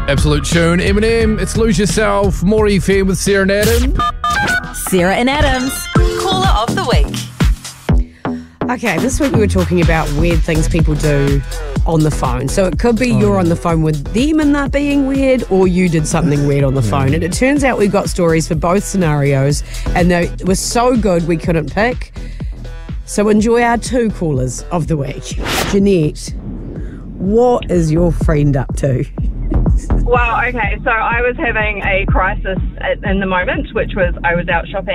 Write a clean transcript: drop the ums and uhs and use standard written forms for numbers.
Absolute tune. Eminem, it's Lose Yourself. More FM with Sarah and Adam. Sarah and Adam's Caller of the Week. Okay, this week we were talking about weird things people do on the phone. So it could be you're on the phone with them and they're being weird, or you did something weird on the phone. And it turns out we got stories for both scenarios, and they were so good we couldn't pick. So enjoy our 2 callers of the week. Jeanette, what is your friend up to? Well, okay, so I was having a crisis in the moment, which was I was out shopping